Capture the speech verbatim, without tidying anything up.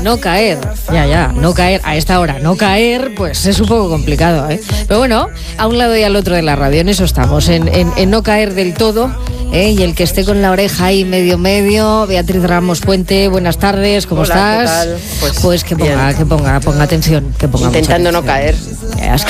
no caer, ya, ya, no caer a esta hora, no caer, pues es un poco complicado, ¿eh? Pero bueno, a un lado y al otro de la radio, en eso estamos, en, en, en no caer del todo, ¿eh? Y el que esté con la oreja ahí medio medio, Beatriz Ramos Puente, buenas tardes, ¿cómo Hola, estás? ¿qué tal? Pues, pues que ponga, bien. que ponga, ponga atención, que ponga Intentando mucha no caer. Es que